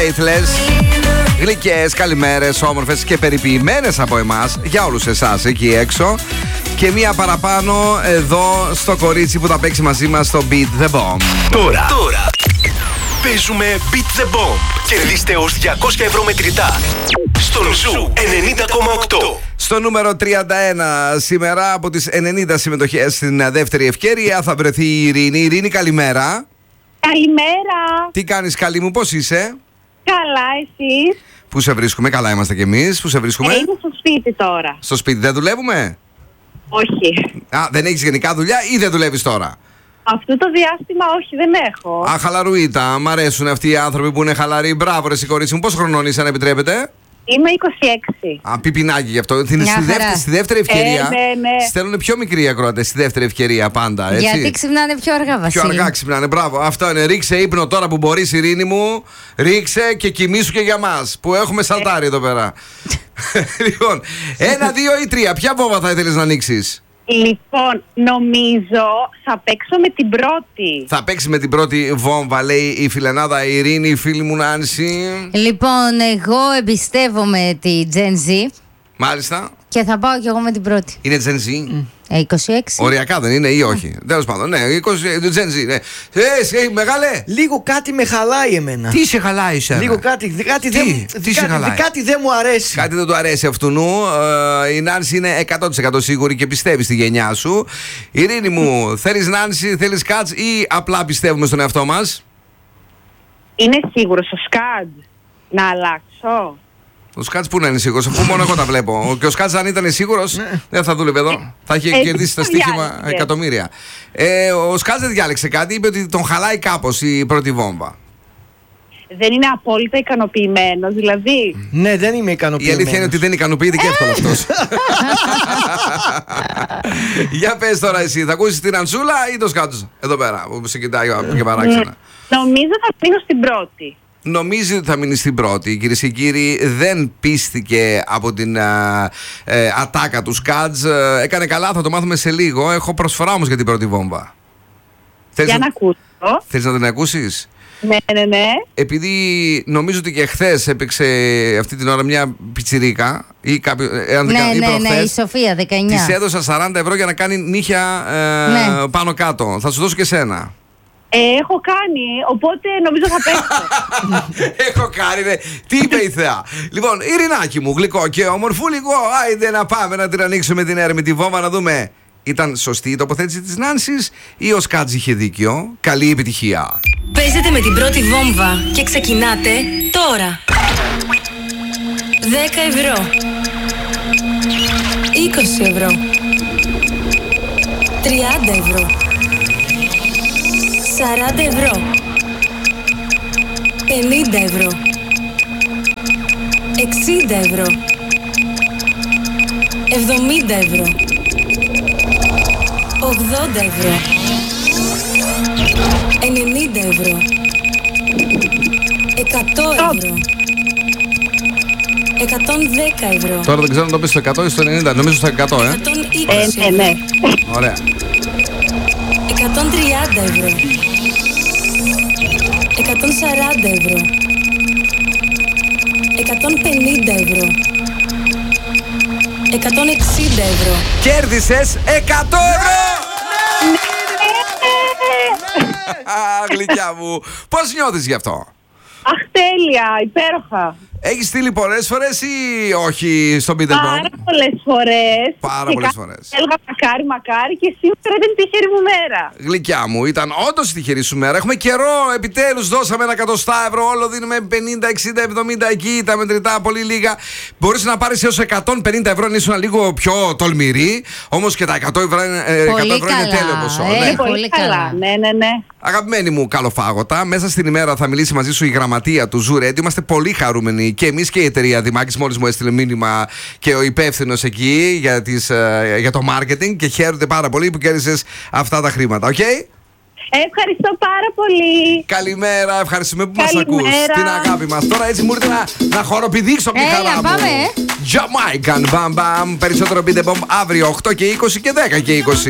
Faithless. Γλυκές, καλημέρες, όμορφες και περιποιημένες από εμάς για όλους εσάς εκεί έξω. Και μία παραπάνω εδώ στο κορίτσι που θα παίξει μαζί μας στο Beat the Bomb. Τώρα παίζουμε Beat the Bomb. Κερδίστε ως 200 ευρώ μετρητά στον Ζου 90,8. Στο νούμερο 31 σήμερα από τις 90 συμμετοχές στην δεύτερη ευκαιρία θα βρεθεί η Ειρήνη. Ειρήνη, καλημέρα. Καλημέρα. Τι κάνεις, καλή μου, πώς είσαι? Καλά, εσείς? Πού σε βρίσκουμε? Καλά είμαστε κι εμείς. Πού σε βρίσκουμε? Είμαι στο σπίτι τώρα. Στο σπίτι, δεν δουλεύουμε? Όχι. Α, δεν έχεις γενικά δουλειά ή δεν δουλεύεις τώρα? Αυτό το διάστημα όχι, δεν έχω. Α, χαλαρουίτα. Μ' αρέσουν αυτοί οι άνθρωποι που είναι χαλαροί. Μπράβο, ρε κορίτσι μου. Πόσο χρονών είσαι, αν επιτρέπετε? Είμαι 26. Α, πιπινάκι γι' αυτό. Στη δεύτερη ευκαιρία. Ναι. Στέλνουν πιο μικροί ακροατές στη δεύτερη ευκαιρία πάντα. Έτσι. Γιατί ξυπνάνε πιο αργά, Βασίλη. Πιο αργά ξυπνάνε, μπράβο. Αυτό είναι. Ρίξε ύπνο τώρα που μπορείς, Ειρήνη μου. Ρίξε και κοιμήσου και για μας που έχουμε σαλτάρι εδώ πέρα. Λοιπόν, 1, 2 ή 3. Ποια βόμβα θα ήθελες να ανοίξεις? Λοιπόν, νομίζω θα παίξω με την πρώτη. Θα παίξει με την πρώτη βόμβα, λέει η φιλενάδα Ειρήνη, η φίλη μου Νάνση. Λοιπόν, εγώ εμπιστεύομαι τη Gen Z. Μάλιστα. Και θα πάω κι εγώ με την πρώτη. Είναι Gen Z. 26. Οριακά δεν είναι ή όχι? Τέλος πάντων, ναι, 20, Gen Z. Ναι. Μεγάλε! Λίγο κάτι με χαλάει εμένα. Τι σε χαλάει εσένα? Λίγο κάτι δεν μου αρέσει. Κάτι δεν του αρέσει αυτού νου. Η Νάνση είναι 100% σίγουρη και πιστεύει στη γενιά σου. Ειρήνη μου, θέλεις Νάνση, θέλεις Κάτς ή απλά πιστεύουμε στον εαυτό μας? Είναι σίγουρος ο Σκάτζ να αλλάξω? Ο Σκάτς πού να είναι σίγουρος, αφού μόνο εγώ τα βλέπω. Και ο Σκάτς, αν ήταν σίγουρος, δεν θα δούλευε εδώ. Θα είχε κερδίσει τα στοίχημα εκατομμύρια. Ο Σκάτς δεν διάλεξε κάτι, είπε ότι τον χαλάει κάπως η πρώτη βόμβα. Δεν είναι απόλυτα ικανοποιημένος, δηλαδή? Ναι, δεν είμαι ικανοποιημένος. Η αλήθεια είναι ότι δεν ικανοποιείται και εύκολα αυτός. Για πες τώρα εσύ, θα ακούσεις την Ανσούλα ή το Σκάτς εδώ πέρα που σε κοιτάει και παράξενα? Νομίζω θα μείνω στην πρώτη. Νομίζει ότι θα μείνει στην πρώτη. Κυρίες και κύριοι, δεν πίστηκε από την ατάκα του Σκάτζ. Έκανε καλά, θα το μάθουμε σε λίγο. Έχω προσφορά όμως για την πρώτη βόμβα. Για να ακούσω. Θέλεις να την ακούσεις? Ναι. Επειδή νομίζω ότι και χθες έπαιξε αυτή την ώρα μια πιτσιρίκα ή κάποιο. Ναι, η Σοφία, 19. Της έδωσα 40 ευρώ για να κάνει νύχια πάνω κάτω. Θα σου δώσω και σένα. Έχω κάνει, οπότε νομίζω θα πέσω. Έχω κάνει, ναι. Τι είπε η Θεά? Λοιπόν, Ειρηνάκι μου, γλυκό και ομορφούλικο, άιντε να πάμε να την ανοίξουμε την έρμητη βόμβα να δούμε. Ήταν σωστή η τοποθέτηση της Νάνσης ή ο Σκάτζ είχε δίκιο? Καλή επιτυχία. Παίζετε με την πρώτη βόμβα και ξεκινάτε τώρα. 10 ευρώ, 20 ευρώ, 30 ευρώ, 40 ευρώ, 50 ευρώ, 60 ευρώ, 70 ευρώ, 80 ευρώ, 90 ευρώ, 100 ευρώ, 110 ευρώ. Τώρα δεν ξέρω αν το πεις στο 100 ή στο 90, νομίζω στο 100, 120 ναι. Ωραία. 130 ευρώ, 140 ευρώ, 150 ευρώ, 160 ευρώ. Κέρδισες 100 ευρώ! Α, γλυκιά μου. Πώς νιώθεις γι' αυτό? Αχ, τέλεια, υπέροχα. Έχεις στείλει πολλές φορές ή όχι στον Beat the Bomb? Πάρα πολλές φορές. Πάρα πολλές φορές. Έλεγα μακάρι και σήμερα ήταν η τυχερή μου μέρα. Γλυκιά μου, ήταν όντως η τυχερή σου μέρα. Έχουμε καιρό, επιτέλους δώσαμε 100 ευρώ. Όλο δίνουμε 50, 60, 70 εκεί. Τα μετρητά πολύ λίγα. Μπορείς να πάρεις έως 150 ευρώ αν ήσουν λίγο πιο τολμηρή. Όμως και τα 100 ευρώ είναι τέλειο ποσό. Ναι. Πολύ καλά. Ναι. Αγαπημένη μου καλοφάγωτα, μέσα στην ημέρα θα μιλήσει μαζί σου η γραμματεία του Ζου Radio. Είμαστε πολύ χαρούμενοι και εμείς και η εταιρεία Δημάκης. Μόλις μου έστειλε μήνυμα και ο υπεύθυνος εκεί για το marketing και χαίρονται πάρα πολύ που κέρδισες αυτά τα χρήματα. Οκ? Ευχαριστώ πάρα πολύ. Καλημέρα, ευχαριστούμε που μας ακούς. Την αγάπη μας. Τώρα έτσι μου ήρθε να χοροπηδήξω από τη χαρά μου. Πάμε. Jamaican Bam Bam. Περισσότερο Beat the Bomb αύριο 8 και 20 και 10 και 20.